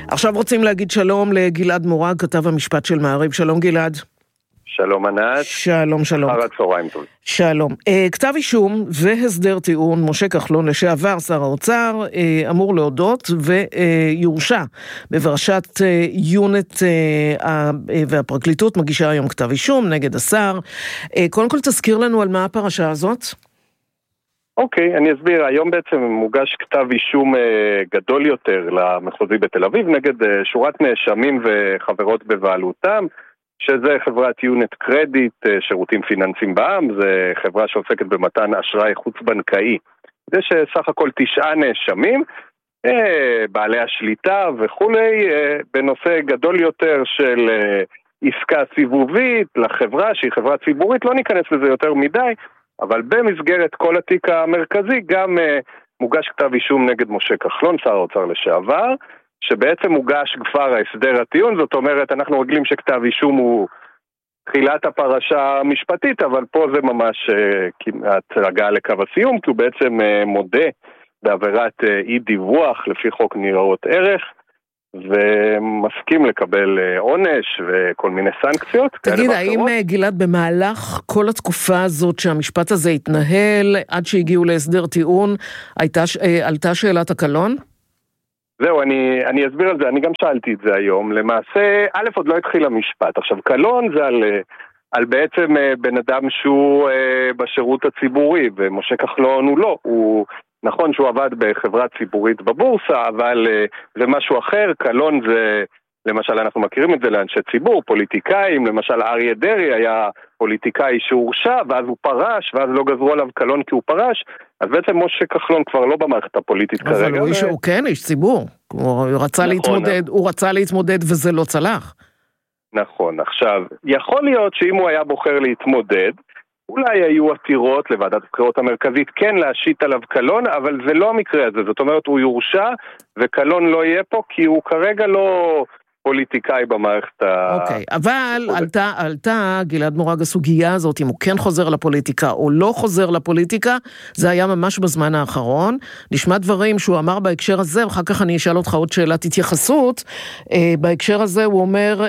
עכשיו רוצים להגיד שלום לגלעד מורג, כתב המשפט של מעריב. שלום גלעד. שלום ענת. שלום, שלום. אחר הצהריים טוב. שלום. כתב אישום והסדר טיעון, משה כחלון לשעבר שר האוצר אמור להודות ויורשע בפרשת יונט, והפרקליטות מגישה היום כתב אישום נגד השר. קודם כל תזכיר לנו על מה הפרשה הזאת. אוקיי, אני אסביר. היום בעצם מוגש כתב אישום גדול יותר למחוזי בתל אביב נגד שורת נאשמים וחברות בבעלותם, שזה חברת יונט קרדיט, שירותים פיננסיים בע"מ, זה חברה שעוסקת במתן אשראי חוץ-בנקאי. זה שסך הכל 9 נאשמים, בעלי השליטה וכולי, בנושא גדול יותר של עסקה סיבובית לחברה, שהיא חברה ציבורית, לא ניכנס לזה יותר מדי, אבל במסגרת כל התיק המרכזי גם מוגש כתב אישום נגד משה כחלון, שר האוצר לשעבר, שבעצם מוגש כבר ההסדר הטיעון. זאת אומרת, אנחנו רגלים שכתב אישום הוא תחילת הפרשה המשפטית, אבל פה זה ממש כמעט הגעה לקו הסיום, כי הוא בעצם מודה בעבירת אי דיווח לפי חוק ניירות ערך, ומסכים לקבל עונש וכל מיני סנקציות. תגיד, האם גלעד במהלך כל התקופה הזאת שהמשפט הזה התנהל, עד שהגיעו להסדר טיעון, עלתה שאלת הקלון? זהו, אני אסביר על זה, אני גם שאלתי את זה היום. למעשה, א' עוד לא התחיל המשפט. עכשיו, קלון זה על בעצם בן אדם שהוא בשירות הציבורי, ומשה כחלון הוא לא. הוא נכון שהוא עבד בחברה ציבורית בבורסה, אבל זה משהו אחר. קלון זה, למשל אנחנו מכירים את זה לאנשי ציבור, פוליטיקאים, למשל אריה דרעי היה פוליטיקאי שהורשע, ואז הוא פרש, ואז לא גזרו עליו קלון כי הוא פרש, אז בעצם משה כחלון כבר לא במערכת הפוליטית כרגע. אבל הוא כן איש ציבור, הוא רצה להתמודד וזה לא צלח. נכון, עכשיו, יכול להיות שאם הוא היה בוחר להתמודד, אולי היו עתירות לוועדת הבחירות המרכזית כן להשית עליו קלון, אבל זה לא המקרה הזה. זאת אומרת, הוא יורשע וקלון לא יהיה פה, כי הוא כרגע לא פוליטיקאי במערכת אוקיי, אבל עלתה גלעד מורג הסוגיה הזאת, אם הוא כן חוזר לפוליטיקה או לא חוזר לפוליטיקה, זה היה ממש בזמן האחרון. נשמע דברים שהוא אמר בהקשר הזה, ואחר כך אני אשאל אותך עוד שאלת התייחסות. בהקשר הזה הוא אומר,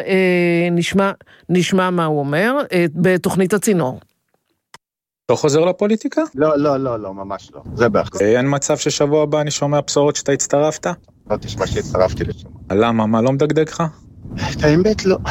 נשמע מה הוא אומר, בתוכנית הצינור. לא חוזר לפוליטיקה? לא, ממש לא. זה בהחלט. אין מצב ששבוע הבא אני שומע בשורות שאתה הצטרפת? לא תשמע שהצטרפתי לשם. למה? מה לא מדגדג לך? את האמת לא.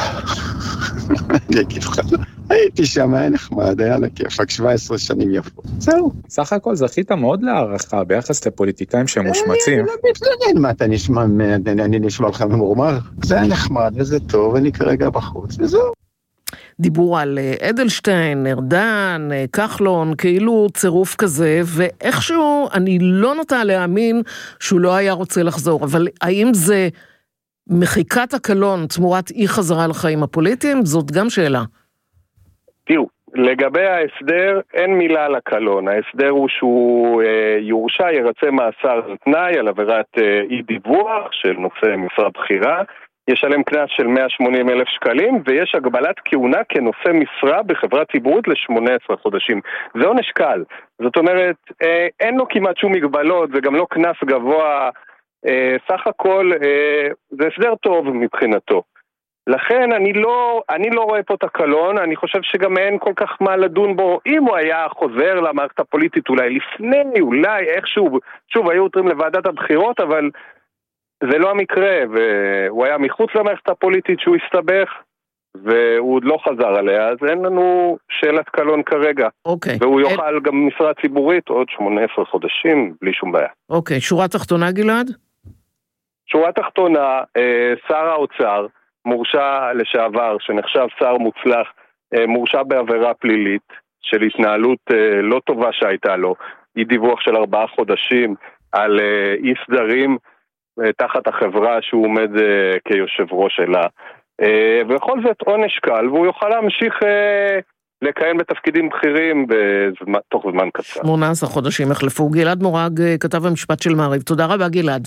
אני אגיד לך, הייתי שם, היה נחמד, היה לכיפק, 17 שנים יפות. זהו. סך הכל זכית מאוד להערכה ביחס לפוליטיקאים שהם מושמצים. אני לא מתלונן, מה אתה נשמע, אני נשמע לך ממורמר? זה היה נחמד וזה טוב, אני כרגע בחוץ, וזהו. דיבור על אדלשטיין, ארדן, כחלון, כאילו צירוף כזה, ואיכשהו אני לא נוטה להאמין שהוא לא היה רוצה לחזור, אבל האם זה מחיקת הקלון תמורת אי חזרה לחיים הפוליטיים? זאת גם שאלה. תראו, לגבי ההסדר אין מילה על הקלון. ההסדר הוא שהוא יורשע, ירצה מאסר על תנאי על עבירת אי דיווח של נושא משרה בחירה, ישלם קנס של 180,000 שקלים, ויש הגבלת כהונה כנושא משרה בחברה ציבורית ל-18 חודשים. זה עונש קל. זאת אומרת, אין לו כמעט שום מגבלות, וגם לא קנס גבוה. סך הכל, זה הסדר טוב מבחינתו. לכן אני לא רואה פה את הקלון, אני חושב שגם אין כל כך מה לדון בו. אם הוא היה חוזר למערכת הפוליטית אולי לפני, אולי איכשהו, שוב, היו עותרים לוועדת הבחירות, אבל זה לא המקרה, והוא היה מחוץ למערכת הפוליטית שהוא הסתבך, והוא עוד לא חזר עליה, אז אין לנו שאלת קלון כרגע. אוקיי. והוא יוכל גם משרה ציבורית עוד 18 חודשים, בלי שום בעיה. אוקיי, שורה תחתונה גלעד? שורה תחתונה, שר האוצר, מורשע לשעבר, שנחשב שר מוצלח, מורשע בעבירה פלילית, של התנהלות לא טובה שהייתה לו, אי דיווח של 4 חודשים, על אי סדרים, תחת החברה שהוא עומד כיושב ראש שלה. ובכל זאת עונש קל, והוא יוכל להמשיך לכהן בתפקידים בכירים תוך זמן קצר. 18 חודשים החלפו. גלעד מורג, כתב המשפט של מעריב. תודה רבה גלעד.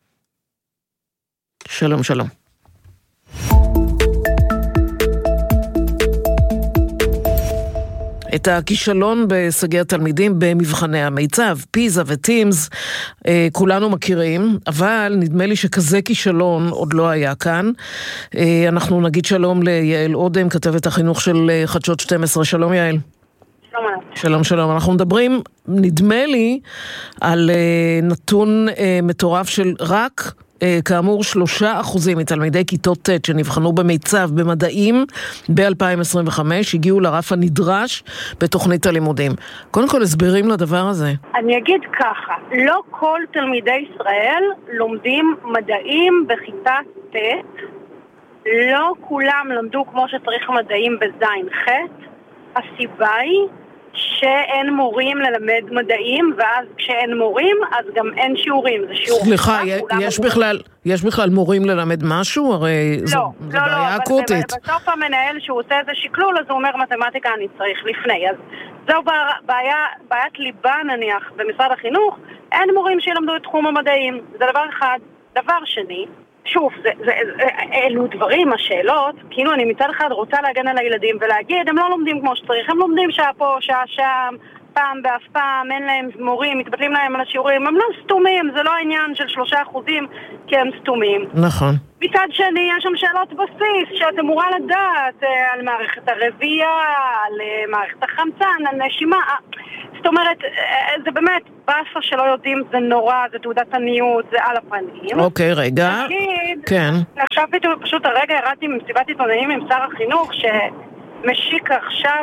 שלום שלום. את הכישלון בהישגי התלמידים במבחני המיצ"ב, פיזה וטימס, כולנו מכירים, אבל נדמה לי שכזה כישלון עוד לא היה כאן. אנחנו נגיד שלום ליעל אודם, כתבת החינוך של חדשות 12. שלום יעל. שלום שלום, אנחנו מדברים, נדמה לי, על נתון מטורף של רק, כאמור 3% מתלמידי כיתות ט' שנבחנו במיצ"ב במדעים ב-2025 הגיעו לרף הנדרש בתוכנית הלימודים. קודם כל, הסברים לדבר הזה. אני אגיד ככה, לא כל תלמידי ישראל לומדים מדעים בכיתה ט', לא כולם למדו כמו שצריך מדעים בזין ח'. הסיבה היא שאין מורים ללמד מדעים, ואז כשאין מורים, אז גם אין שיעורים. זה שיעור... סליחה, יש בכלל מורים ללמד משהו? הרי זו בעיה אקוטית. בסוף המנהל שהוא עושה איזה שקלול, אז הוא אומר מתמטיקה אני צריך לפני. אז זו בעיית ליבה נניח במשרד החינוך, אין מורים שילמדו את תחום המדעים. זה דבר אחד. דבר שני, שוב, אלו דברים, השאלות, כאילו אני מצד אחד רוצה להגן על הילדים ולהגיד, הם לא לומדים כמו שצריך, הם לומדים שעה פה, שעה שם, פעם באף פעם, אין להם מורים, מתבטלים להם על השיעורים, הם לא סתומים, זה לא העניין של 3% כי הם סתומים. נכון. מצד שני, יש שם שאלות בסיס שאת אמורה לדעת על מערכת הרבייה, על מערכת החמצן, על נשימה. זאת אומרת, זה באמת, באסה שלא יודעים, זה נורא, זה תעודת עניות, זה על הפנים. אוקיי, רגע. כן. עכשיו פשוט הרגע הראיתי ממסיבת עיתונאים עם שר החינוך שמשיק עכשיו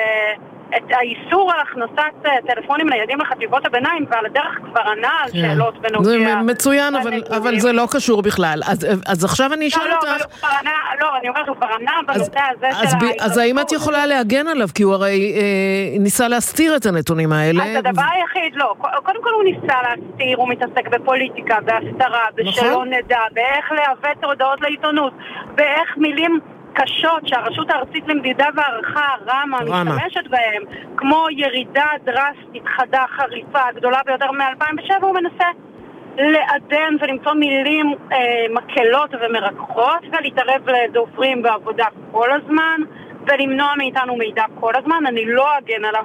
את האיסור על הכנסת טלפונים ניידים לחטיבות הביניים, ועל הדרך כבר ענה על שאלות בנוגע... זה מצוין, אבל זה לא קשור בכלל. אז עכשיו אני אשאל אותך... לא, אני אומרת, הוא כבר ענה בנושא הזה של... אז האם את יכולה להגן עליו? כי הוא הרי ניסה להסתיר את הנתונים האלה. אז הדבר היחיד, לא. קודם כל הוא ניסה להסתיר, הוא מתעסק בפוליטיקה, בהסתרה, בשלא נדע, באיך להבאת הודעות לעיתונות, באיך מילים... קשות שהרשות הארצית למדידה והערכה רמה משתמשת בהם, כמו ירידה דרסטית, חדה, חריפה, גדולה ביותר מ-2007, הוא מנסה לעדן ולמצוא מילים מקלות ומרככות ולהתערב לדוברים בעבודה כל הזמן ולמנוע מאיתנו מידע כל הזמן. אני לא אגן עליו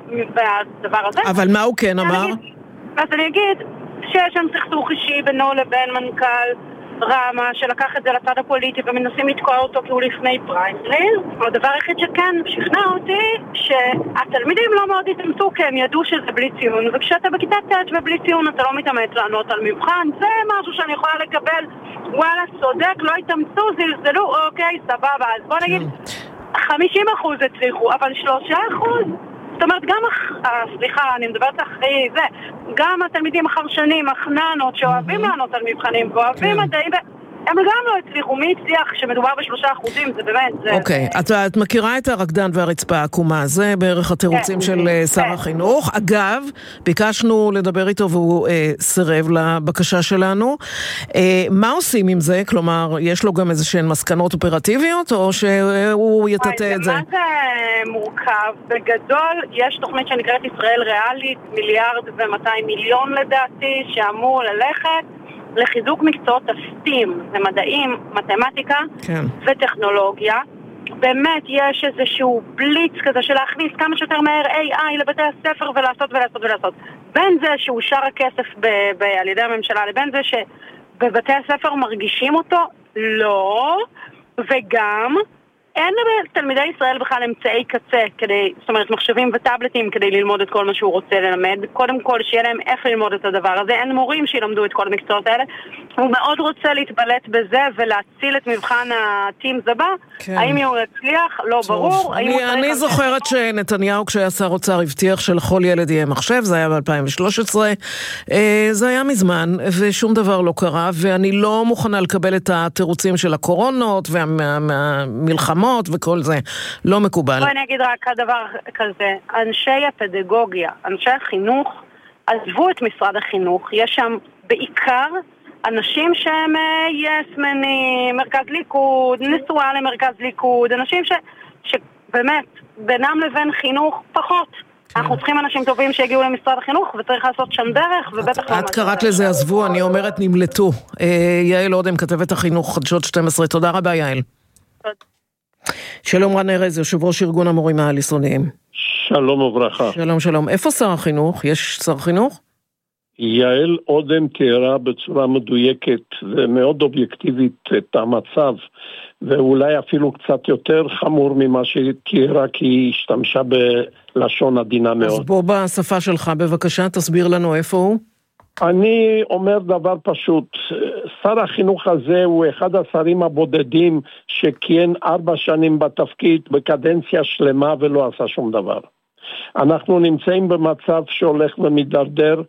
בדבר הזה. אבל מה הוא כן אמר? אז אני אגיד שיש שם סכסוך אישי בינו לבין מנכ"ל רמה שלקח את זה לצד הפוליטי ומנסים לתקוע אותו כי הוא לפני פריימריז. הדבר היחיד שכן שכנע אותי שהתלמידים לא מאוד התאמצו כי הם ידעו שזה בלי ציון, וכשאתה בכיתה ט' ובלי ציון אתה לא מתאמץ לענות על מבחן. זה משהו שאני יכולה לקבל, וואלה צודק, לא התאמצו, זלזלו, אוקיי, סבבה. אז בוא נגיד 50% הצליחו, אבל 3%? זאת אומרת, גם, סליחה, אני מדברת אחרי זה, גם התלמידים החרשנים, החננות, שאוהבים לענות על מבחנים, ואוהבים מדעים, הם גם לא הצליחו. מי הצליח שמדובר ב3%? זה באמת... אוקיי, את מכירה את הרקדן והרצפה העקומה, זה בערך התירוצים של שר החינוך. אגב, ביקשנו לדבר איתו והוא סירב לבקשה שלנו. מה עושים עם זה? כלומר, יש לו גם איזשהן מסקנות אופרטיביות, או שהוא יטטה את זה? מה זה מורכב? בגדול, יש תוכנית שנקראת ישראל ריאלית, 1.2 מיליארד לדעתי, שאמור ללכת לחיזוק מקצועות הסטים, זה מדעים, מתמטיקה וטכנולוגיה. באמת יש איזשהו בליץ כזה של להכניס כמה שיותר מהר AI לבתי הספר ולעשות. בין זה שאושר הכסף על ידי הממשלה, לבין זה שבבתי הספר מרגישים אותו, לא, וגם אין לתלמידי ישראל בכלל אמצעי קצה, זאת אומרת מחשבים וטאבלטים כדי ללמוד את כל מה שהוא רוצה ללמד. קודם כל שיהיה להם איך ללמוד את הדבר הזה, אין מורים שילמדו את כל המקצועות האלה. הוא מאוד רוצה להתבלט בזה ולהציל את מבחן הטימס הבא. האם הוא יצליח? לא ברור. אני זוכרת שנתניהו כשהיה שר אוצר הבטיח שלכל ילד יהיה מחשב, זה היה ב-2013, זה היה מזמן ושום דבר לא קרה, ואני לא מוכנה לקבל את התירוצים של הקורונות והמלחמות וכל זה, לא מקובל. בואי נגיד רק הדבר כזה, אנשי הפדגוגיה, אנשי החינוך, עזבו את משרד החינוך, יש שם בעיקר אנשים שהם יסמנים, מרכז ליכוד, נשואה למרכז ליכוד, אנשים שבאמת בינם לבין חינוך פחות. אנחנו צריכים אנשים טובים שהגיעו למשרד החינוך וצריך לעשות שם דרך ובטח לא... את קראת לזה עזבו, אני אומרת נמלטו. יעל אודם, כתבת החינוך, חדשות 12, תודה רבה יעל. תודה. שלום רן ארז, יושב ראש ארגון המורים העל-יסודיים. שלום וברכה. שלום, שלום. איפה שר החינוך? יש שר חינוך? יעל עודם תיארה בצורה מדויקת ומאוד אובייקטיבית את המצב, ואולי אפילו קצת יותר חמור ממה שתיארה, כי היא השתמשה בלשון עדינה מאוד. אז בוא בשפה שלך בבקשה, תסביר לנו איפה הוא. אני אומר דבר פשוט, שר החינוך הזה הוא אחד השרים הבודדים שכיהן 4 שנים בתפקיד בקדנציה שלמה ולא עשה שום דבר. אנחנו נמצאים במצב שהולך ומדרדר,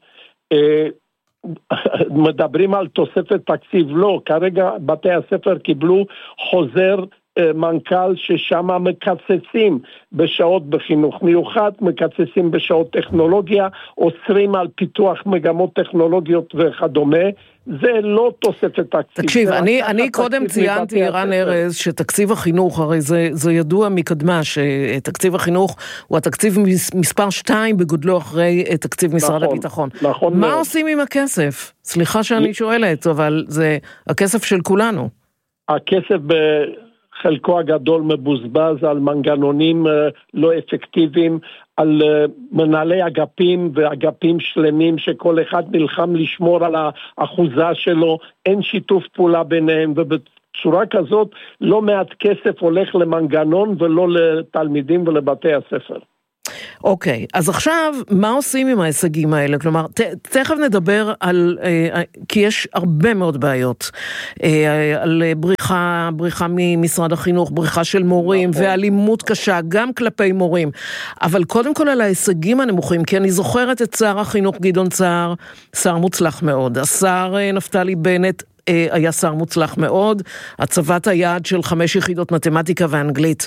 מדברים על תוספת תקציב, לא, כרגע בתי הספר קיבלו חוזר מנכ"ל ששם מקצצים בשעות בחינוך מיוחד, מקצצים בשעות טכנולוגיה, אוסרים על פיתוח מגמות טכנולוגיות וכדומה. זה לא תוספת תקציב. תקשיב, אני קודם ציינתי, רן ארז, שתקציב החינוך, הרי זה ידוע מקדמה, שתקציב החינוך הוא התקציב מספר 2 בגודלו אחרי תקציב משרד הביטחון. נכון. מה עושים עם הכסף? סליחה שאני שואלת, אבל זה הכסף של כולנו. הכסף חלקו הגדול מבוזבז על מנגנונים לא אפקטיביים, על מנהלי אגפים ואגפים שלמים שכל אחד נלחם לשמור על האחוזה שלו, אין שיתוף פעולה ביניהם, ובצורה כזאת לא מעט כסף הולך למנגנון ולא לתלמידים ולבתי הספר. אוקיי, אז עכשיו, מה עושים עם ההישגים האלה? כלומר, תכף נדבר על, כי יש הרבה מאוד בעיות, על בריחה ממשרד החינוך, בריחה של מורים, ואלימות קשה, גם כלפי מורים. אבל קודם כל על ההישגים הנמוכים, כי אני זוכרת את שר החינוך גדעון סער, שר מוצלח מאוד. השר נפתלי בנט, היה שר מוצלח מאוד, הצבת היעד של 5 יחידות מתמטיקה ואנגלית.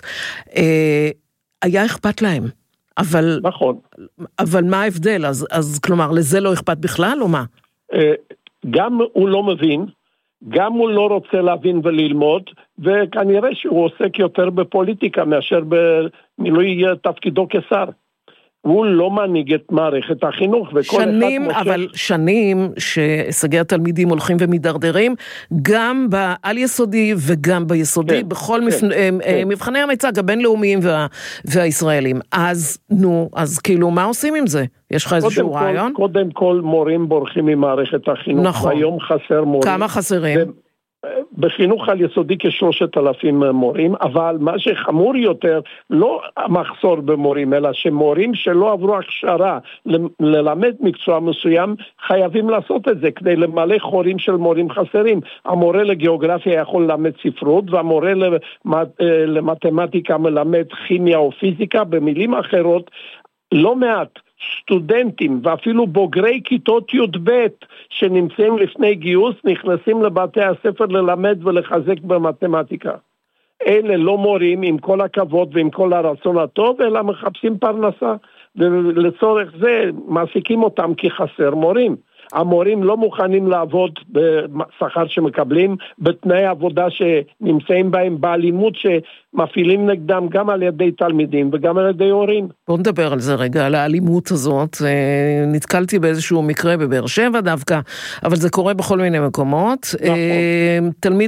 היה אכפת להם. נכון. אבל מה ההבדל? אז כלומר, לזה לא אכפת בכלל או מה? גם הוא לא מבין, גם הוא לא רוצה להבין וללמוד, וכנראה שהוא עוסק יותר בפוליטיקה מאשר במילוי תפקידו כשר. הוא לא מנהיג את מערכת החינוך, אבל שנים שהישגי התלמידים הולכים ומדרדרים, גם בעל יסודי וגם ביסודי, בכל מבחני המיצג הבינלאומיים והישראלים. אז כאילו מה עושים עם זה? יש לך איזשהו רעיון? קודם כל מורים בורחים ממערכת החינוך. נכון. היום חסר מורים. כמה חסרים? בחינוך על יסודי כ3,000 מורים, אבל מה שחמור יותר, לא המחסור במורים, אלא שמורים שלא עברו הכשרה ללמד מקצוע מסוים, חייבים לעשות את זה, כדי למלא חורים של מורים חסרים. המורה לגיאוגרפיה יכול ללמד ספרות, והמורה למתמטיקה מלמד כימיה או פיזיקה, במילים אחרות, לא מעט סטודנטים ואפילו בוגרי כיתות י"ב שנמצאים לפני גיוס נכנסים לבתי הספר ללמד ולחזק במתמטיקה. אלה לא מורים עם כל הכבוד ועם כל הרצון הטוב, אלא מחפשים פרנסה, ולצורך זה מעסיקים אותם כי חסר מורים. המורים לא מוכנים לעבוד בשכר שמקבלים, בתנאי עבודה שנמצאים בהם, באלימות שמפעילים נגדם גם על ידי תלמידים וגם על ידי הורים. בואו נדבר על זה רגע, על האלימות הזאת. נתקלתי באיזשהו מקרה בבאר שבע דווקא, אבל זה קורה בכל מיני מקומות. נכון. תלמיד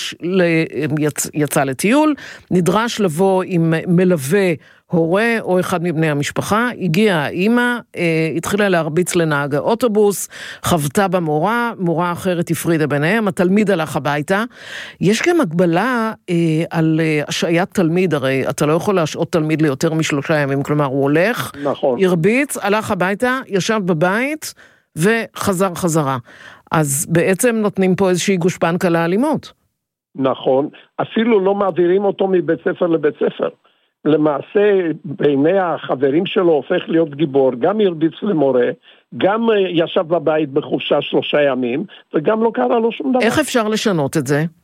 יצא לטיול, נדרש לבוא עם מלווה הורה או אחד מבני המשפחה, הגיעה האמא, התחילה להרביץ לנהג האוטובוס, חוותה במורה, מורה אחרת הפרידה ביניהם, התלמיד הלך הביתה. יש גם הגבלה על השעיית תלמיד, הרי אתה לא יכול להשעות תלמיד ליותר מ3 ימים, כלומר הוא הולך, נכון. הרביץ, הלך הביתה, ישב בבית וחזר חזרה. אז בעצם נותנים פה איזושהי גושפנקה לאלימות. נכון, אפילו לא מעבירים אותו מבית ספר לבית ספר. למעשה בעיני החברים שלו הופך להיות גיבור, גם הרביץ למורה, גם ישב בבית בחופשה 3 ימים, וגם לא קרה לו שום דבר. איך אפשר לשנות את זה?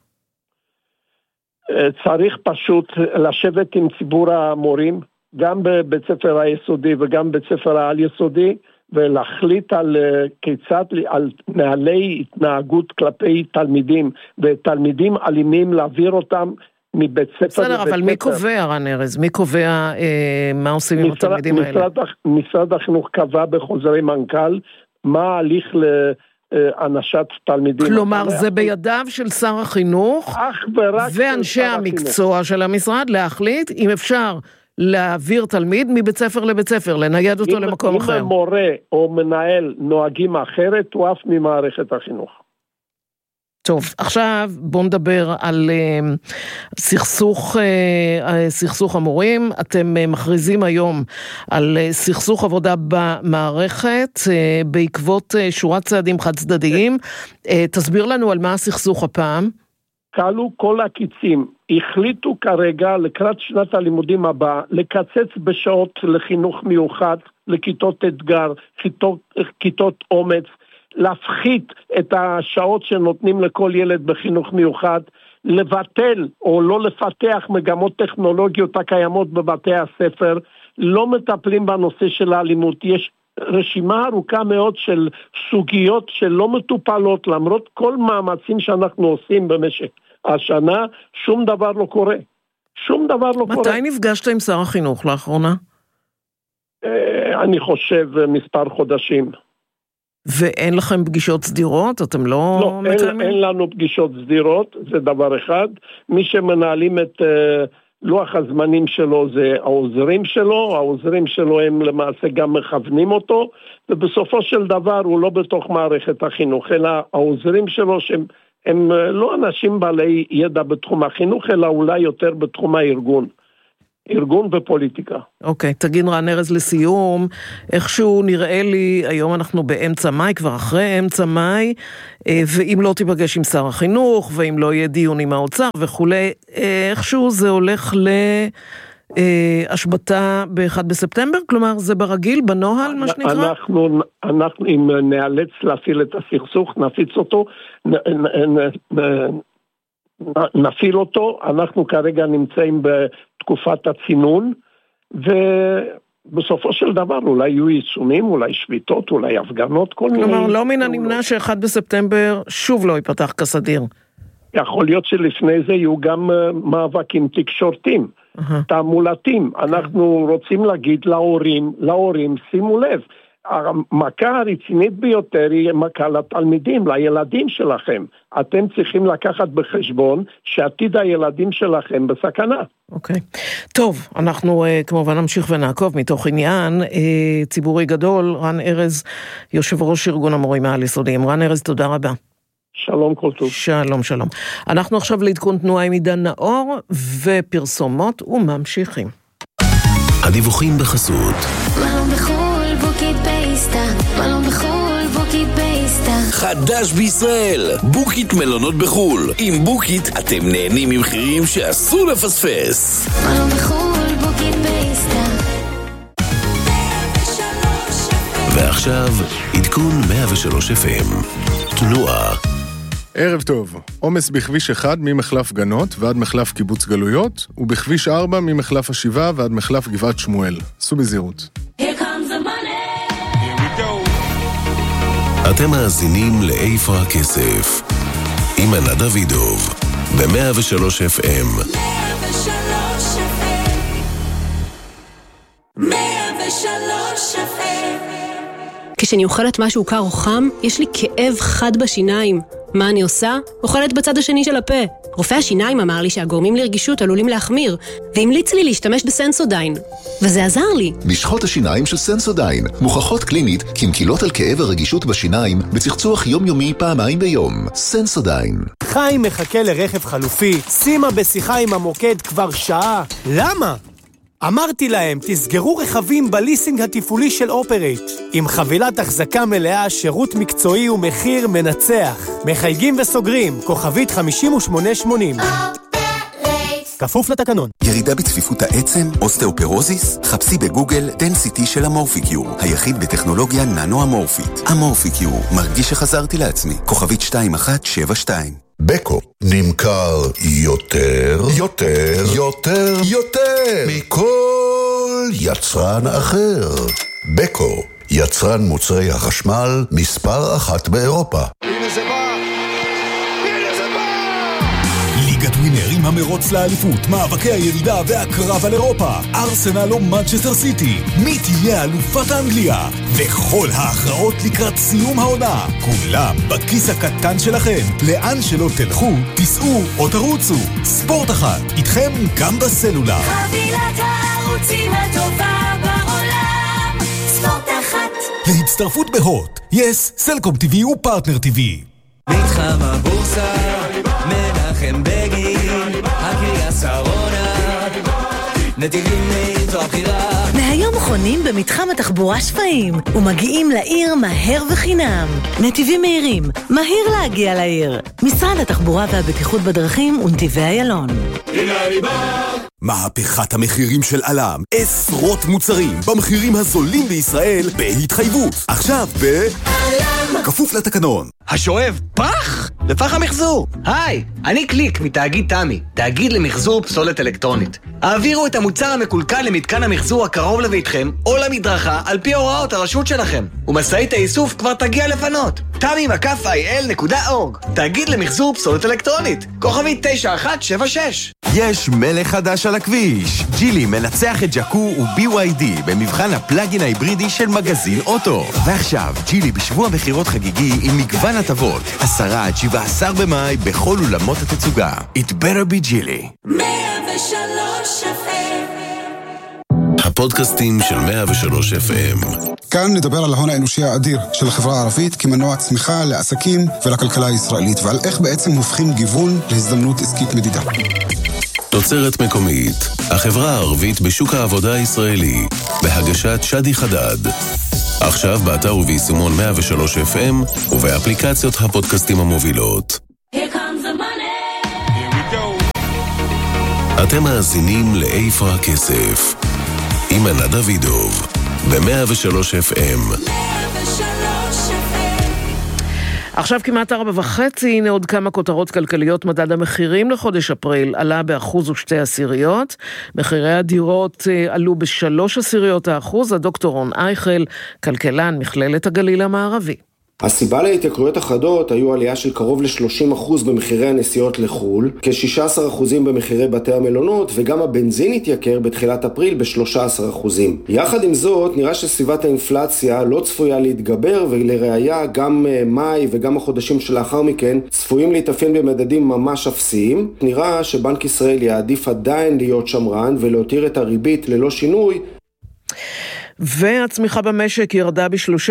צריך פשוט לשבת עם ציבור המורים, גם בבית ספר היסודי וגם בבית ספר העל יסודי, ולהחליט על כיצד, על נהלי התנהגות כלפי תלמידים, ותלמידים אלימים להעביר אותם מבית ספר בסדר, לבית אבל ספר. מי קובע, רן ארז? מי קובע מה עושים עם התלמידים האלה? משרד החינוך קבע בחוזרי מנכ"ל מה ההליך לאנשת תלמידים. כלומר, זה בידיו של שר החינוך ואנשי המקצוע של המשרד להחליט אם אפשר להעביר תלמיד מבית ספר לבית ספר, לנייד אותו למקום אחר. אם מורה או מנהל נוהגים אחרת, הוא אף ממערכת החינוך. טוב, עכשיו בואו נדבר על סכסוך המורים. אתם מכריזים היום על סכסוך עבודה במערכת בעקבות שורת צעדים חד צדדיים. תסביר לנו על מה הסכסוך הפעם. קלו כל הקיצים, החליטו כרגע לקראת שנת הלימודים הבאה לקצץ בשעות לחינוך מיוחד, לכיתות אתגר, כיתות אומץ, להפחית את השעות שנותנים לכל ילד בחינוך מיוחד, לבטל או לא לפתח מגמות טכנולוגיות הקיימות בבתי הספר, לא מטפלים בנושא של האלימות. יש רשימה ארוכה מאוד של סוגיות שלא מטופלות, למרות כל מאמצים שאנחנו עושים במשך השנה, שום דבר לא קורה. שום דבר לא קורה. מתי נפגשת עם שר החינוך לאחרונה? אני חושב מספר חודשים. ואין לכם פגישות סדירות? אתם לא מקיימים? אין לנו פגישות סדירות, זה דבר אחד. מי שמנהלים את לוח הזמנים שלו זה העוזרים שלו, העוזרים שלו הם למעשה גם מכוונים אותו, ובסופו של דבר הוא לא בתוך מערכת החינוך, אלא העוזרים שלו שהם לא אנשים בעלי ידע בתחום החינוך, אלא אולי יותר בתחום הארגון. ארגון ופוליטיקה. אוקיי, תגיד רן ארז לסיום, איכשהו נראה לי, היום אנחנו באמצע מאי, כבר אחרי אמצע מאי, ואם לא תיפגש עם שר החינוך, ואם לא יהיה דיון עם האוצר וכולי, איכשהו זה הולך להשבתה ב-1 בספטמבר? כלומר, זה ברגיל, בנוהל, מה שנקרא? אנחנו אם נאלץ להפעיל את הסכסוך, נפיץ אותו, נפיל אותו, אנחנו כרגע נמצאים בתקופת הצינון, ובסופו של דבר אולי יהיו יישומים, אולי שביתות, אולי הפגנות, כל מיני... כלומר, לא מן הנמנע ש1 בספטמבר שוב לא ייפתח כסדיר. יכול להיות שלפני זה יהיו גם מאבקים תקשורתיים, תעמולתיים. אנחנו רוצים להגיד להורים, שימו לב, המכה הרצינית ביותר היא מכה לתלמידים, לילדים שלכם. אתם צריכים לקחת בחשבון שעתיד הילדים שלכם בסכנה. אוקיי. טוב, אנחנו כמובן נמשיך ונעקוב מתוך עניין ציבורי גדול. רן ארז, יושב ראש ארגון המורים העל-יסודיים. רן ארז, תודה רבה. שלום כל טוב. שלום, שלום. אנחנו עכשיו לעדכון תנועה עם עידן נאור ופרסומות וממשיכים. הדיווחים בחסות. חדש בישראל, בוקית מלונות בחול. עם בוקית אתם נהנים ממחירים שאסור לפספס. מלון בחול, בוקית בייסטה. ועכשיו עדכון 103 FM. תנועה. ערב טוב, עומס בכביש 1 ממחלף גנות ועד מחלף קיבוץ גלויות, ובכביש 4 ממחלף השבעה ועד מחלף גבעת שמואל. סעו בזהירות. אתם מאזינים לאיפה הכסף עם ענת דוידוב ב-103 FM. 103 FM. כשאני אוכלת משהו קר או חם, יש לי כאב חד בשיניים. מה אני עושה? אוכלת בצד השני של הפה. רופא השיניים אמר לי שהגורמים לרגישות עלולים להחמיר, והמליץ לי להשתמש בסנסודיין. וזה עזר לי. משחות השיניים של סנסודיין מוכחות קלינית כמקילות על כאב הרגישות בשיניים בצחצוח יומיומי פעמיים ביום. סנסודיין. חיים מחכה לרכב חלופי, שימה בשיחה עם המוקד כבר שעה. למה? אמרתי להם, תסגרו רכבים בליסינג התפעולי של אופרייט. עם חבילת החזקה מלאה, שירות מקצועי ומחיר מנצח. מחייגים וסוגרים, כוכבית 5880. כפוף לתקנון. ירידה בצפיפות העצם, אוסטאופרוזיס? חפשי בגוגל דנסיטי של אמורפיקיור, היחיד בטכנולוגיה ננו-אמורפית. אמורפיקיור, מרגיש שחזרתי לעצמי. כוכבית 2172. בקו נמכר יותר מכל יצרן אחר. בקו, יצרן מוצרי החשמל מספר 1 באירופה. הנה זה בא! ליגת ווינר עם המרוץ לאליפות, מאבקי הירידה והקרב על אירופה. ארסנל או מנצ'סטר סיטי, מי תהיה אלופת אנגליה? וכל ההכרעות לקראת סיום העונה, כולם בכיס הקטן שלכם. לאן שלא תלכו, תיסעו או תרוצו. ספורט 1, איתכם גם בסלולר. חבילת הערוצים הטובה בעולם, ספורט אחת. להצטרפות בהוט, יס, סלקום TV ופרטנר TV. מתחם הבורסה, מנחם בגין, הקריה שרונה, נתיבים מאיתו הבחירה. מהיום חונים במתחם התחבורה שפיים ומגיעים לעיר מהר וחינם. נתיבים מהירים, מהיר להגיע לעיר. משרד התחבורה והבטיחות בדרכים ונתיבי איילון. מהפכת המחירים של עלם, עשרות מוצרים במחירים הזולים בישראל בהתחייבות. עכשיו עלם, כפוף לתקנון. השואב פח? לפח המחזור. היי, אני קליק מתאגיד תמי, תאגיד למחזור פסולת אלקטרונית. העבירו את המוצר המקולקל למתקן המחזור הקרוב לביתכם או למדרכה על פי הוראות הרשות שלכם, ומשאית האיסוף כבר תגיע לפנות. tami.il.org, תאגיד למחזור פסולת אלקטרונית, כוכבית 9176. יש מלך חדש על הכביש. ג'ילי מנצח את ג'קו ו-BYD במבחן הפלאגין ההיברידי של מגזין אוטו. ועכשיו, ג'ילי בשבוע מחירות חגיגי עם מגוון הטבות. 10-17 במאי בכל אולמות התצוגה. It better be Gili. 103 FM. הפודקאסטים של 103 FM. כאן נדבר על ההון האנושי האדיר של החברה הערבית כמנוע צמיחה לעסקים ולכלכלה הישראלית, ועל איך בעצם הופכים גיוון להזדמנות עסקית מדידה. תוצרת מקומית, החברה הערבית בשוק העבודה הישראלי, בהגשת שדי חדד. עכשיו באתר וביישומון 103 FM ובאפליקציות הפודקאסטים המובילות. Here comes the money. Here we go. אתם מאזינים לאיפה הכסף. עם ענת דוידוב, ב-103 FM. 103 FM. עכשיו כמעט 4.5, הנה עוד כמה כותרות כלכליות. מדד המחירים לחודש אפריל עלה ב1.2%. מחירי הדירות עלו ב3%. הדוקטור רון אייכל, כלכלן מכללת הגליל המערבי. הסיבה להתייקרויות החדות היו עלייה של קרוב ל-30% במחירי הנסיעות לחול, כ-16% במחירי בתי המלונות, וגם הבנזין התייקר בתחילת אפריל ב-13%. יחד עם זאת, נראה שסביבת האינפלציה לא צפויה להתגבר, ולראיה גם מאי וגם החודשים שלאחר מכן צפויים להתאפיין במדדים ממש אפסיים. נראה שבנק ישראל יעדיף עדיין להיות שמרן ולהותיר את הריבית ללא שינוי. והצמיחה במשק ירדה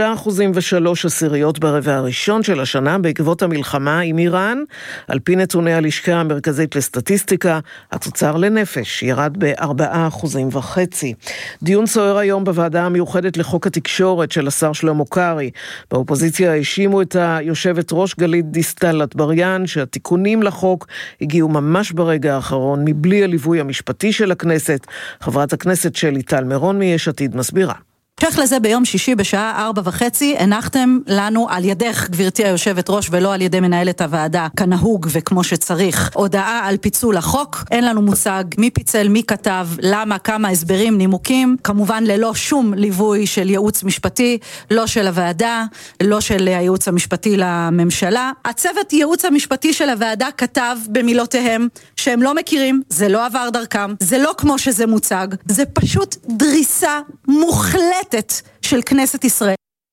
ב3.3% ברבע הראשון של השנה בעקבות המלחמה עם איראן. על פי נתוני הלשכה המרכזית לסטטיסטיקה, התוצר לנפש ירד ב4.5%. דיון סוער היום בוועדה המיוחדת לחוק התקשורת של השר שלמה קרעי. באופוזיציה האשימו את היושבת ראש גלית דיסטל אטבריאן שהתיקונים לחוק הגיעו ממש ברגע האחרון מבלי הליווי המשפטי של הכנסת. חברת הכנסת שלי טל מירון מיש עתיד מסבירה. המשך לזה ביום שישי בשעה 4:30 הנחתם לנו על ידך גברתי היושבת ראש ולא על ידי מנהלת הוועדה כנהוג וכמו שצריך הודעה על פיצול החוק. אין לנו מושג מי פיצל, מי כתב, למה, כמה הסברים, נימוקים, כמובן ללא שום ליווי של ייעוץ משפטי, לא של הוועדה, לא של הייעוץ המשפטי לממשלה. הצוות ייעוץ המשפטי של הוועדה כתב במילותיהם שהם לא מכירים, זה לא עבר דרכם, זה לא כמו שזה מוצג, זה פשוט דריסה מוחלטת של כנסת ישראל.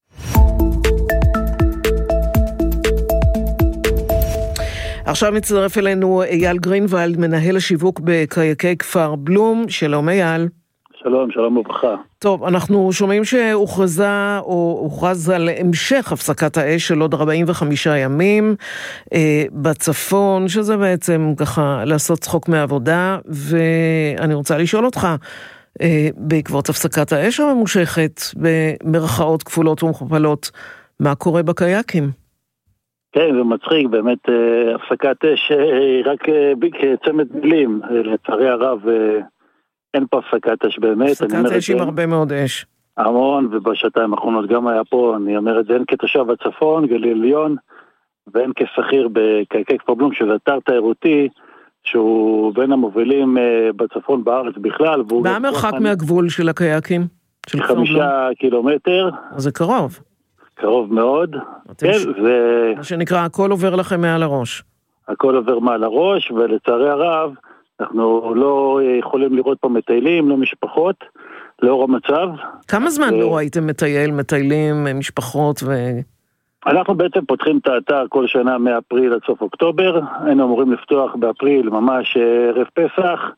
עכשיו מצטרף אלינו אייל גרינוולד, מנהל השיווק בקייקי כפר בלום. שלום אייל. שלום, שלום וברכה. טוב, אנחנו שומעים שהוכרזה או הוכרז על המשך הפסקת האש של עוד 45 ימים בצפון, שזה בעצם ככה לעשות צחוק מעבודה, ואני רוצה לשאול אותך, בעקבות הפסקת האש הממושכת במרכאות כפולות ומכופלות, מה קורה בקייקים? כן, זה מצחיק, באמת הפסקת אש רק צמד מילים, לצערי הרב אין פה הפסקת אש באמת. הפסקת אש עם הרבה מאוד אש. המון, ובשעתיים האחרונות גם היה פה, אני אומר את זה, אין כתושב הצפון, גליל עליון, ואין כשכיר בקייקי כפר בלום, שזה אתר תיירותי, שהוא בין המובילים בצפון בארץ בכלל. מה המרחק מהגבול של הקייקים? 5 קילומטר. זה קרוב. קרוב מאוד. כן, מה שנקרא, הכל עובר לכם מעל הראש. הכל עובר מעל הראש, ולצערי הרב, אנחנו לא יכולים לראות פה מטיילים, לא משפחות, לאור המצב. כמה זמן לא ראיתם מטיילים, משפחות אנחנו בעצם פותחים את האתר כל שנה מאפריל עד סוף אוקטובר, היינו אמורים לפתוח באפריל ממש ערב פסח,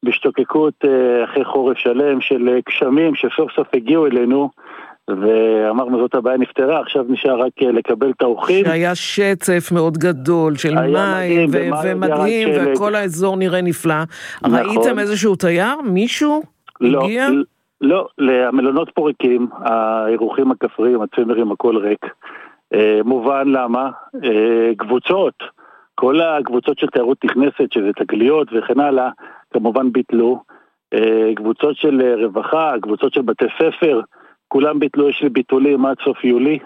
בשתוקקות אחרי חורף שלם של גשמים שסוף סוף הגיעו אלינו, ואמרנו זאת הבעיה נפתרה, עכשיו נשאר רק לקבל את האורחים. שהיה שצף מאוד גדול של מים ומדהים, וכל האזור נראה נפלא. ראיתם איזשהו תייר? מישהו הגיע? לא, המלונות פה ריקים, האירוחים הכפריים, הצימרים, הכל ריק. מובן למה? קבוצות, כל הקבוצות של תיירות נכנסת, שזה תגליות וכן הלאה, כמובן ביטלו. קבוצות של רווחה, קבוצות של בתי ספר, כולם ביטלו, יש לי ביטולים עד סוף יולי,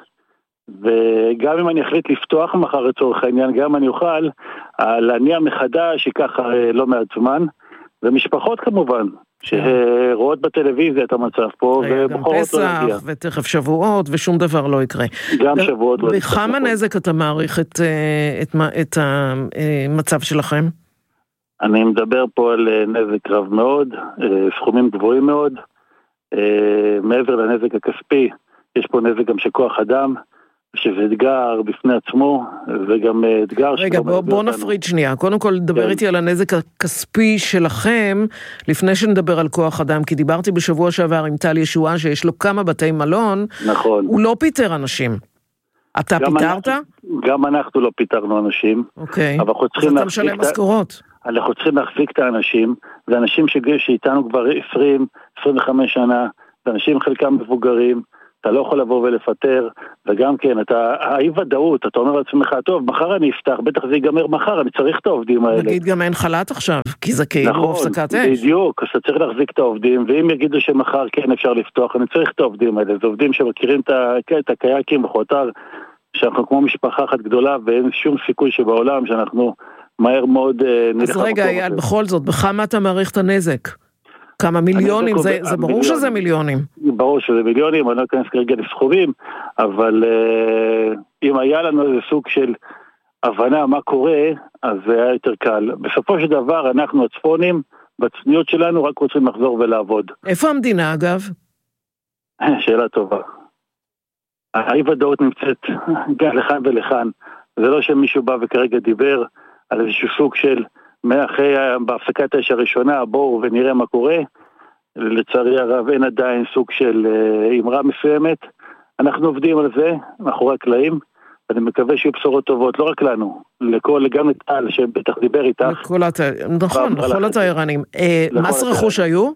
וגם אם אני אחליט לפתוח מחר לצורך העניין, גם אני אוכל להניע מחדש, ייקח לא מעט זמן, ומשפחות כמובן, שרואות בטלוויזיה את המצב פה, ובוחרות לא להגיע. גם פסח, ותכף שבועות, ושום דבר לא יקרה. גם שבועות לא יקרה. בכמה נזק אתה מעריך את המצב שלכם? אני מדבר פה על נזק רב מאוד, סכומים גבוהים מאוד, מעבר לנזק הכספי, יש פה נזק גם של כוח אדם, שזה אתגר בפני עצמו, וגם אתגר... רגע, בוא נפריד שנייה. קודם כל, דבר איתי על הנזק הכספי שלכם, לפני שנדבר על כוח אדם, כי דיברתי בשבוע שעבר עם טל ישועה, שיש לו כמה בתי מלון, נכון. הוא לא פיטר אנשים. אתה פיטרת? גם אנחנו לא פיטרנו אנשים. אוקיי, אז אתה משלם משכורות. אנחנו צריכים להחזיק את האנשים, זה אנשים שאיתנו כבר 20-25 שנה, זה אנשים חלקם מבוגרים, אתה לא יכול לבוא ולפטר, וגם כן, האי ודאות, אתה אומר לעצמך, טוב, מחר אני אפתח, בטח זה ייגמר מחר, אני צריך את העובדים האלה. נגיד גם אין חל"ת עכשיו, כי זה כאילו הפסקת אש. בדיוק, אז אתה צריך להחזיק את העובדים, ואם יגידו שמחר כן אפשר לפתוח, אני צריך את העובדים האלה, זה עובדים שמכירים את הקייקים בחוטר, שאנחנו כמו משפחה אחת גדולה, ואין שום סיכוי שבעולם שאנחנו מהר מאוד נלך. אז רגע, אייל, בכל זאת, בכמה אתה מעריך את הנזק? כמה מיליונים? זה ברור שזה מיליונים. ברור שזה מיליונים, אני לא אכנס כרגע לסכומים, אבל אם היה לנו איזה סוג של הבנה מה קורה, אז זה היה יותר קל. בסופו של דבר, אנחנו הצפונים, בצניות שלנו, רק רוצים לחזור ולעבוד. איפה המדינה, אגב? שאלה טובה. האי ודאות נמצאת גם לכאן ולכאן. זה לא שמישהו בא וכרגע דיבר על איזשהו סוג של מאחרי בהפסקת האש הראשונה, בואו ונראה מה קורה. לצערי הרב אין עדיין סוג של אמרה מסוימת. אנחנו עובדים על זה, מאחורי הקלעים, ואני מקווה שיהיו בשורות טובות, לא רק לנו, גם לטל שבטח דיבר איתך. נכון, לכל התיירנים. מס רכוש היו?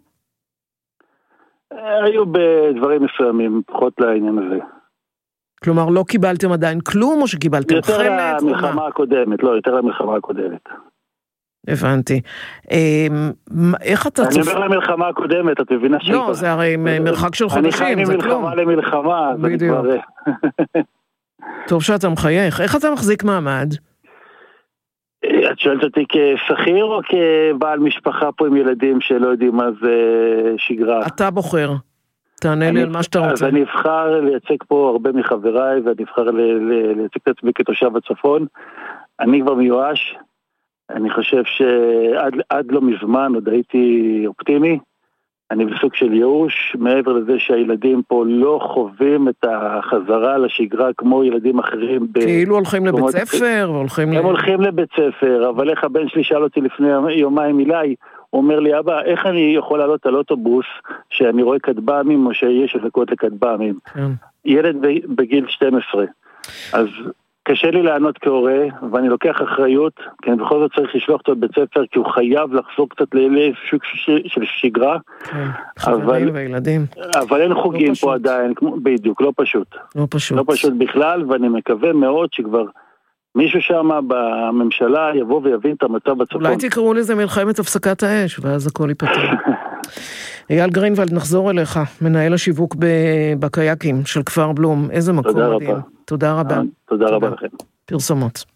היו בדברים מסוימים, פחות לעניין הזה. כלומר, לא קיבלתם עדיין כלום, או שקיבלתם חלק? יותר למלחמה הקודמת, לא, יותר למלחמה הקודמת. הבנתי. איך אתה אני אומר למלחמה הקודמת, את מבינה שהיא... לא, זה הרי מרחק של חודשים, זה כלום. אני חי ממלחמה למלחמה, אז אני כבר... טוב שאתה מחייך. איך אתה מחזיק מעמד? את שואלת אותי כשכיר או כבעל משפחה פה עם ילדים שלא יודעים מה זה שגרה? אתה בוחר. תענה לי על מה שאתה רוצה. אז אני אבחר לייצג פה הרבה מחבריי, ואני אבחר לייצג את עצמי כתושב הצפון. אני כבר מיואש. אני חושב שעד לא מזמן עוד הייתי אופטימי. אני בסוג של ייאוש, מעבר לזה שהילדים פה לא חווים את החזרה לשגרה כמו ילדים אחרים. כאילו הולכים לבית ספר, הם הולכים לבית ספר, אבל איך הבן שלי שאל אותי לפני יומיים מילי, הוא אומר לי, אבא, איך אני יכול לעלות על אוטובוס שאני רואה כטב"מים או שיש הזקות לכטב"מים? ילד בגיל 12. אז קשה לי לענות כהורה, ואני לוקח אחריות, כי אני בכל זאת צריך לשלוח אותו לבית ספר, כי הוא חייב לחזור קצת לאיזשהו של שגרה. חברים וילדים. אבל אין חוגים פה עדיין, בדיוק, לא פשוט. לא פשוט. לא פשוט בכלל, ואני מקווה מאוד שכבר מישהו שם בממשלה יבוא ויבין את המצב בצפון. אולי תקראו לזה מלחמת הפסקת האש, ואז הכל ייפתר. אייל גרינוולד, נחזור אליך, מנהל השיווק בקייקים של כפר בלום. איזה מקום מדהים. תודה רבה. תודה רבה לכם. פרסומות.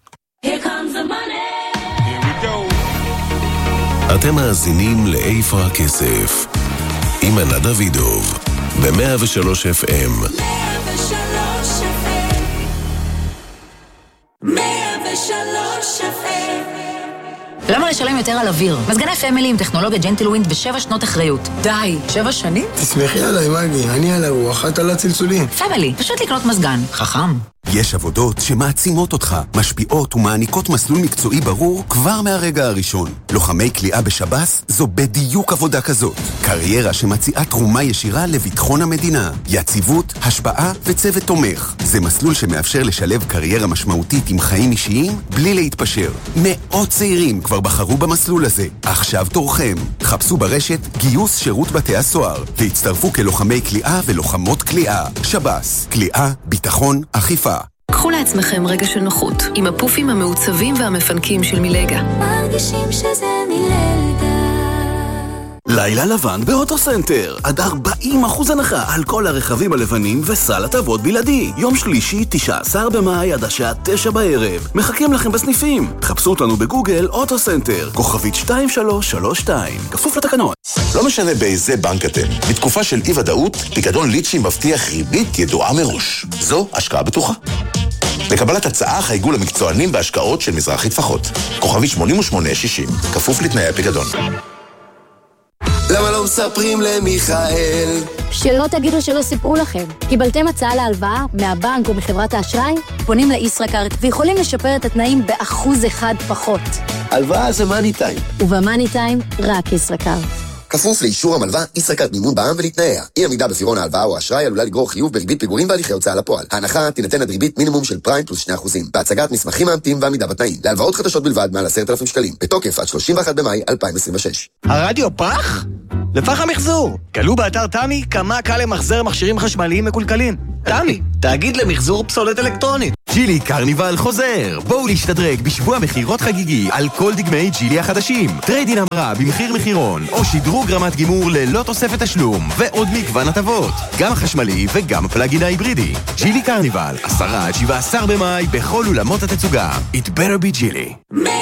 אתם מאזינים לאיפה הכסף עם ענת דוידוב ב-103 FM. 103 FM. למה לשלם יותר על אוויר? מזגני פמילי עם טכנולוגיה ג'נטלווינד ו7 שנות אחריות. די, 7 שנים? תסמכי עליי, מגי, אני על הרוח, את על הצלצולים. פמילי, פשוט לקנות מזגן. חכם. יש עבודות שמעצימות אותך, משפיעות ומעניקות מסלול מקצועי ברור כבר מהרגע הראשון. לוחמי כליאה בשב"ס זו בדיוק עבודה כזאת. קריירה שמציעה תרומה ישירה לביטחון המדינה. יציבות, השפעה וצוות תומך. זה מסלול שמאפשר לשלב קריירה משמעותית עם חיים אישיים בלי להתפשר. מאות צעירים כבר בחרו במסלול הזה. עכשיו תורכם. חפשו ברשת גיוס שירות בתי הסוהר והצטרפו כלוחמי כליאה ולוחמות כליאה. שב"ס, כליאה, ביטחון, אכיפה. קחו לעצמכם רגע של נוחות עם הפופים המעוצבים והמפנקים של מילגה. מרגישים שזה מילגה. לילה לבן באוטוסנטר, עד 40% הנחה על כל הרכבים הלבנים וסל הטבות בלעדי. יום שלישי, 19 במאי עד השעה 9 בערב. מחכים לכם בסניפים. חפשו אותנו בגוגל אוטוסנטר, כוכבית 2332. כפוף לתקנון. לא משנה באיזה בנק אתם. בתקופה של אי-ודאות, פיקדון ליצ'י מבטיח ריבית ידועה מראש. זו השקעה בטוחה. לקבלת הצעה חייגו למקצוענים בהשקעות של מזרחי טפחות. כוכבית 8860. כפוף לתנאי הפיקדון. למה לא מספרים למיכאל? שלא תגידו שלא סיפרו לכם. קיבלתם הצעה להלוואה מהבנק או מחברת האשראי? פונים לישראכרט ויכולים לשפר את התנאים ב1% פחות. הלוואה זה מאני טיים. ובמאני טיים רק ישראכרט. כפוף לאישור המלווה, ישראכרט מימון בע"מ ולתנאיה. אי עמידה בפירעון ההלוואה או האשראי עלולה לגרור חיוב בריבית פיגורים והליכי הוצאה לפועל. ההנחה תינתן עד ריבית מינימום של פריים פלוס 2%. בהצגת מסמכים מאמתים ועמידה בתנאים. להלוואות חדשות בלבד מעל 10,000 שקלים. בתוקף עד 31 במאי 2026. הרדיו פח? לפח המחזור. גלו באתר תמי כמה קל למחזר מכשירים חשמליים מקולקלים. תמי, תאגיד למחזור פסולת אלקטרונית. ג'ילי קרניבל חוזר. בואו להשתדרג בשבוע מחירות חגיגי על כל דגמי ג'ילי החדשים. טריידין המרה במחיר מחירון, או שדרוג רמת גימור ללא תוספת תשלום, ועוד מגוון הטבות. גם החשמלי וגם הפלאגין ההיברידי. ג'ילי קרניבל, 10 עד 17 במאי בכל אולמות התצוגה. It better be ג'ילי.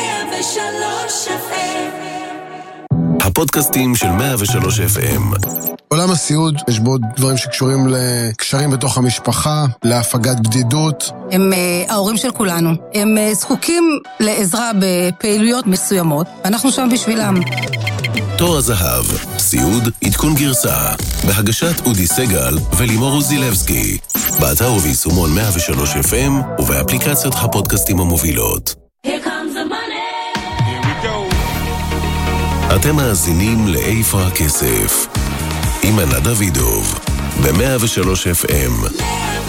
103 FM. הפודקאסטים של 103 FM. עולם הסיעוד יש בו דברים שקשורים לקשרים בתוך המשפחה, להפגת בדידות. הם ההורים של כולנו. הם זקוקים לעזרה בפעילויות מסוימות. אנחנו שם בשבילם. תור הזהב, סיעוד, עדכון גרסה, בהגשת אודי סגל ולימור אוזילבסקי. באתר וביישומון 103 FM ובאפליקציות הפודקאסטים המובילות. Here comes the money. אתם מאזינים לאיפה הכסף עם ענת דוידוב ב-103 FM.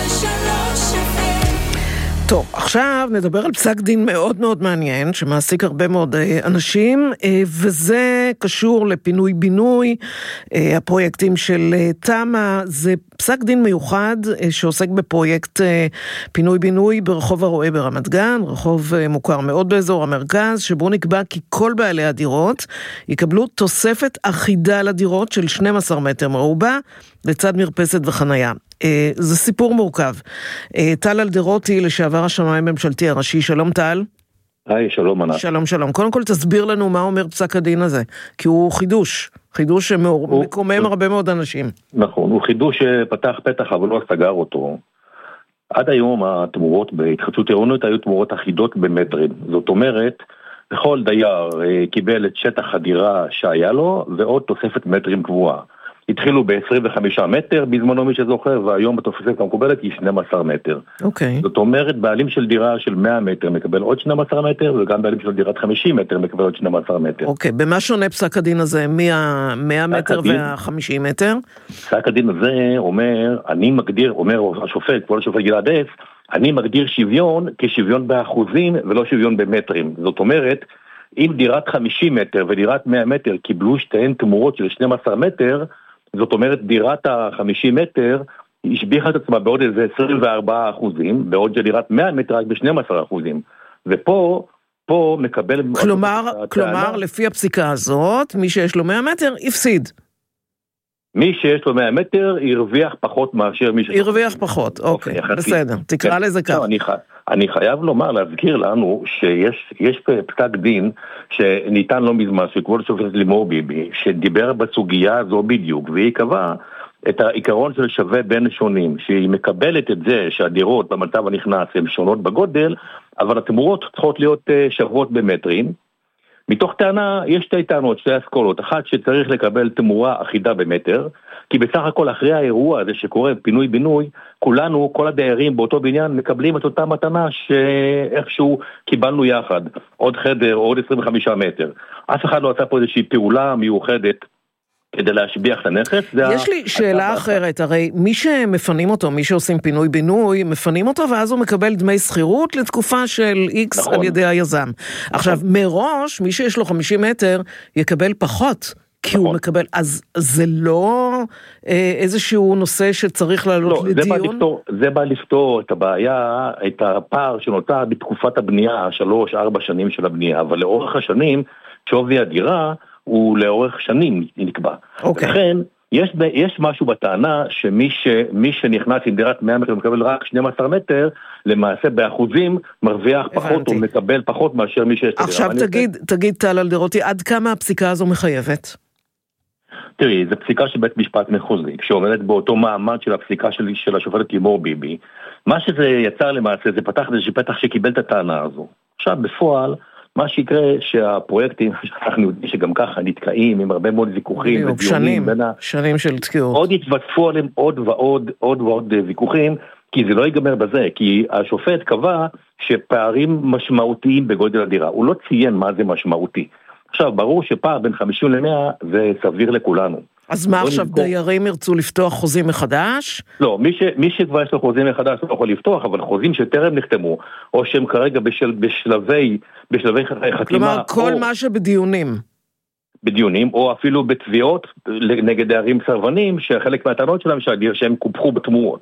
טוב, עכשיו נדבר על פסק דין מאוד מאוד מעניין, שמעסיק הרבה מאוד אנשים, וזה קשור לפינוי-בינוי, הפרויקטים של תמה. זה פסק דין מיוחד שעוסק בפרויקט פינוי-בינוי ברחוב הרועה ברמת גן, רחוב מוכר מאוד באזור המרכז, שבו נקבע כי כל בעלי הדירות יקבלו תוספת אחידה לדירות של 12 מטר מרובע, לצד מרפסת וחנייה. זה סיפור מורכב. טל אלדרוטי, לשעבר השמאי הממשלתי הראשי. שלום טל. היי, שלום ענת. שלום שלום. קודם כל תסביר לנו מה אומר פסק הדין הזה, כי הוא חידוש שמקומם הרבה מאוד אנשים. נכון, הוא חידוש שפתח פתח אבל לא סגר אותו. עד היום התמורות בהתחדשות עירונית היו תמורות אחידות במטרים. זאת אומרת, לכל דייר קיבל את שטח הדירה שהיה לו ועוד תוספת מטרים קבועה. התחילו ב-25 מטר בזמנו מי שזוכר, והיום בתוספת המקובלת היא 12 מטר. אוקיי. זאת אומרת, בעלים של דירה של 100 מטר מקבל עוד 12 מטר, וגם בעלים של דירת 50 מטר מקבל עוד 12 מטר. אוקיי, במה שונה פסק הדין הזה מה-100 מטר וה-50 מטר? פסק הדין הזה אומר, אני מגדיר, אומר השופט, כבוד השופט גלעד הס, אני מגדיר שוויון כשוויון באחוזים ולא שוויון במטרים. זאת אומרת, אם דירת 50 מטר ודירת 100 מטר קיבלו שתיהן תמורות של 12 מטר, זאת אומרת, דירת ה-50 מטר השביחה את עצמה בעוד איזה 24%, בעוד שדירת 100 מטר רק ב-12%. ופה מקבל... כלומר, לפי הפסיקה הזאת, מי שיש לו 100 מטר, הפסיד. מי שיש לו 100 מטר, ירוויח פחות מאשר מי שיש... ירוויח פחות, אוקיי, בסדר. תקרא לזה כך. אני חייב לומר, להזכיר לנו שיש פסק דין שניתן לא מזמן, שכבוד השופט לימור ביבי, שדיבר בסוגיה הזו בדיוק, והיא קבעה את העיקרון של שווה בין שונים, שהיא מקבלת את זה שהדירות במצב הנכנס הן שונות בגודל, אבל התמורות צריכות להיות שוות במטרים, מתוך טענה, יש שתי טענות, שתי אסכולות. אחת שצריך לקבל תמורה אחידה במטר, כי בסך הכל אחרי האירוע הזה שקורה פינוי-בינוי, כולנו, כל הדיירים באותו בניין מקבלים את אותה מתנה שאיכשהו קיבלנו יחד. עוד חדר, עוד 25 מטר. אף אחד לא עשה פה איזושהי פעולה מיוחדת כדי להשביח את הנכס. יש לי שאלה אחרת, הרי מי שמפנים אותו, מי שעושים פינוי-בינוי, מפנים אותו ואז הוא מקבל דמי שכירות לתקופה של X על ידי היזם. עכשיו, מראש, מי שיש לו 50 מטר יקבל פחות, כי הוא מקבל, אז זה לא איזשהו נושא שצריך לעלות לדיון? זה בא לפתור את הבעיה, את הפער שנותר בתקופת הבנייה, 3-4 שנים של הבנייה, אבל לאורך השנים, שווי הדירה, הוא לאורך שנים נקבע. לכן, יש משהו בטענה שמי שנכנס עם דירת 100 מטר ומקבל רק 12 מטר, למעשה באחוזים מרוויח פחות או מקבל פחות מאשר מי שיש... עכשיו תגיד טל אלדרוטי, עד כמה הפסיקה הזו מחייבת? תראי, זו פסיקה של בית משפט מחוזי, שעומדת באותו מעמד של הפסיקה של השופטת לימור ביבי. מה שזה יצר למעשה, זה פתח איזשהו פתח שקיבל את הטענה הזו. עכשיו, בפועל, מה שיקרה שהפרויקטים, אנחנו יודעים שגם ככה נתקעים עם הרבה מאוד ויכוחים ודיונים שנים של תקיעות. עוד יתווספו עליהם עוד ועוד ויכוחים, כי זה לא ייגמר בזה, כי השופט קבע שפערים משמעותיים בגודל הדירה. הוא לא ציין מה זה משמעותי. עכשיו, ברור שפער בין 50 ל-100 זה סביר לכולנו. אז מה עכשיו, דיירים ירצו לפתוח חוזים מחדש? לא, מי שכבר יש לו חוזים מחדש לא יכול לפתוח, אבל חוזים שטרם נחתמו, או שהם כרגע בשלבי חתימה... כלומר, כל מה בדיונים, או אפילו בתביעות נגד דיירים סרבנים, שחלק מהטענות שלהם שהם קופחו בתמורות.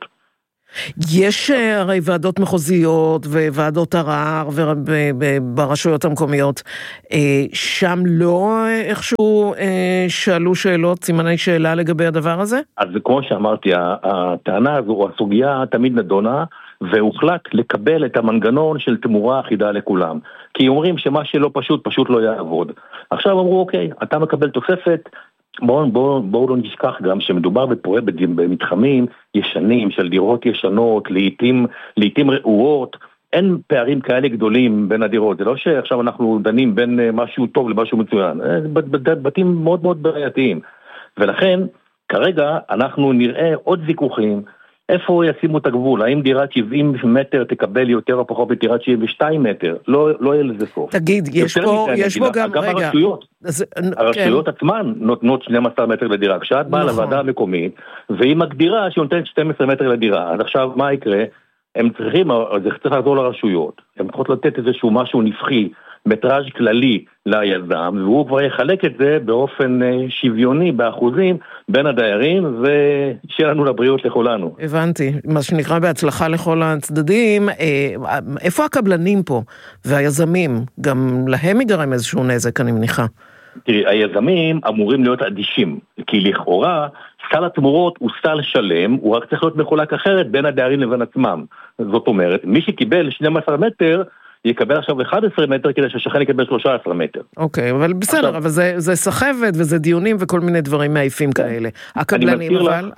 יש הרי ועדות מחוזיות וועדות ערר ברשויות המקומיות, שם לא איכשהו שאלו שאלות, סימני שאלה לגבי הדבר הזה? אז כמו שאמרתי, הטענה הזו, הסוגיה תמיד נדונה, והוחלט לקבל את המנגנון של תמורה אחידה לכולם. כי אומרים שמה שלא פשוט לא יעבוד. עכשיו אמרו, אוקיי, אתה מקבל תוספת, בואו לא נשכח גם שמדובר במתחמים ישנים, של דירות ישנות, לעתים רעועות, אין פערים כאלה גדולים בין הדירות, זה לא שעכשיו אנחנו דנים בין משהו טוב למשהו מצוין, בתים מאוד מאוד בעייתיים, ולכן כרגע אנחנו נראה עוד ויכוחים, איפה ישימו את הגבול? האם דירת 70 מטר תקבל יותר או פחות בדירת 72 מטר? לא יהיה לזה סוף. תגיד, יש בו גם רגע. הרשויות עצמן נותנות 12 מטר לדירה. כשאת באה לוועדה המקומית, והיא מגדירה שהיא נותנת 12 מטר לדירה. אז עכשיו מה יקרה? הם צריכים, זה צריך לעזור לרשויות. הם צריכות לתת איזשהו משהו נפחי, מטראז' כללי ליזם, והוא כבר יחלק את זה באופן שוויוני, באחוזים, בין הדיירים, ושיהיה לנו לבריאות לכולנו. הבנתי, מה שנקרא בהצלחה לכל הצדדים. איפה הקבלנים פה, והיזמים? גם להם ייגרם איזשהו נזק, אני מניחה. תראי, היזמים אמורים להיות אדישים, כי לכאורה, סל התמורות הוא סל שלם, הוא רק צריך להיות מחולק אחרת בין הדיירים לבין עצמם. זאת אומרת, מי שקיבל 12 מטר, יקבל עכשיו 11 מטר כדי שהשכן יקבל 13 מטר. אוקיי, אבל בסדר, אבל זה סחבת וזה דיונים וכל מיני דברים מעיפים כאלה. הקבלנים אבל,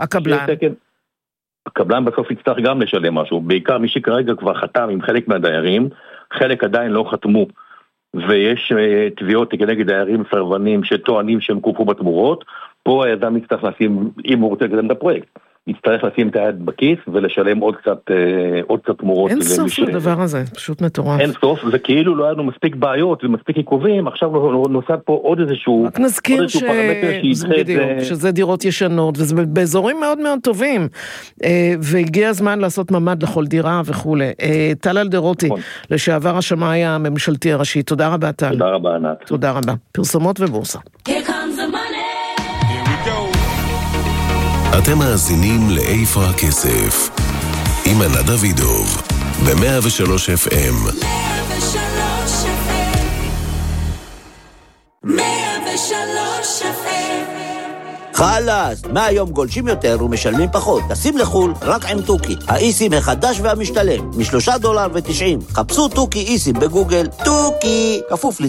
הקבלן בסוף יצטרך גם לשלם משהו, בעיקר מי שכרגע כבר חתם עם חלק מהדיירים, חלק עדיין לא חתמו, ויש תביעות כנגד דיירים סרבנים שטוענים שהם קופחו בתמורות, פה היזם יצטרך לשים, אם הוא רוצה לקדם את הפרויקט, יצטרך לשים את היד בכיס ולשלם עוד קצת תמורות. אין סוף לדבר הזה, פשוט מטורף. אין סוף, זה כאילו לא היה לנו מספיק בעיות ומספיק עיכובים, עכשיו נוסד פה עוד איזשהו... רק נזכיר שזה דירות ישנות, וזה באזורים מאוד מאוד טובים, והגיע הזמן לעשות ממד לכל דירה וכו'. טל אלדרוטי, לשעבר השמאי הממשלתי הראשי, תודה רבה טל. תודה רבה ענת. תודה רבה. פרסומות ובורסה. אתם מאזינים לאיפה הכסף עם ענת דוידוב ב-103 FM. 103 FM. חלאס, מהיום גולשים יותר ומשלמים פחות. טסים לחול רק עם טוקי. האיסים החדש והמשתלם, $3.90. חפשו טוקי איסים בגוגל. טוקי, כפוף